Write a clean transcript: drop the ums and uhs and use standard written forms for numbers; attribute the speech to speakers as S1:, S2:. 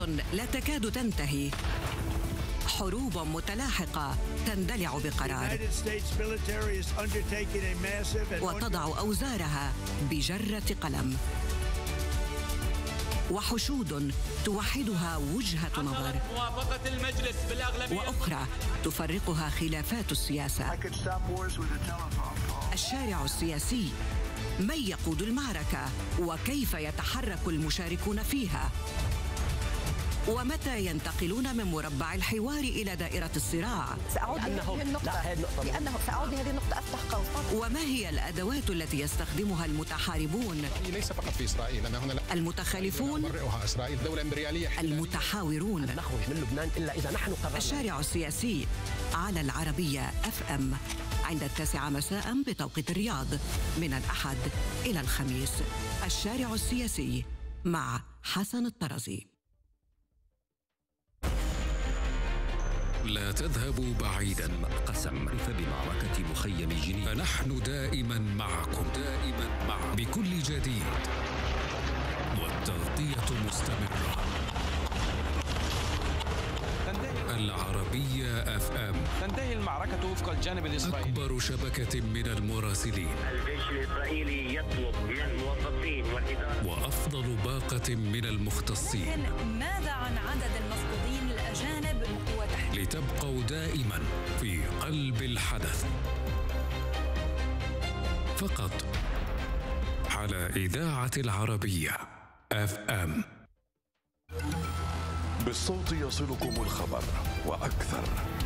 S1: لا تكاد تنتهي، حروب متلاحقة تندلع بقرار وتضع أوزارها بجرة قلم، وحشود توحدها وجهة نظر وأخرى تفرقها خلافات السياسة. الشارع السياسي، من يقود المعركة وكيف يتحرك المشاركون فيها، ومتى ينتقلون من مربع الحوار إلى دائرة الصراع.
S2: سأعود لهذه النقطة أفتح قوس.
S1: وما هي الأدوات التي يستخدمها المتحاربون؟
S3: ليس فقط في إسرائيل، أنا هنا
S1: المتخالفون،
S3: إسرائيل دولة إمبريالية،
S1: المتحاورون.
S2: نخرج من لبنان إلا إذا نحن قررنا.
S1: الشارع السياسي على العربية FM عند 9 مساء بتوقيت الرياض، من الأحد إلى الخميس. الشارع السياسي مع حسن الطرزي.
S4: لا تذهبوا بعيدا،
S5: قسم فبمعركة مخيم جنين،
S4: فنحن دائما معكم، بكل جديد، والتغطية مستمرة. العربية FM.
S6: تنتهي المعركة وفق الجانب الإسرائيلي.
S4: أكبر شبكة من المراسلين.
S7: الجيش الإسرائيلي يطلب من الموظفين والإدارة
S4: وأفضل باقة من المختصين.
S8: ماذا عن عدد المفقودين الأجانب
S4: لتبقوا دائما في قلب الحدث، فقط على إذاعة العربية FM.
S9: بالصوت يصلكم الخبر وأكثر.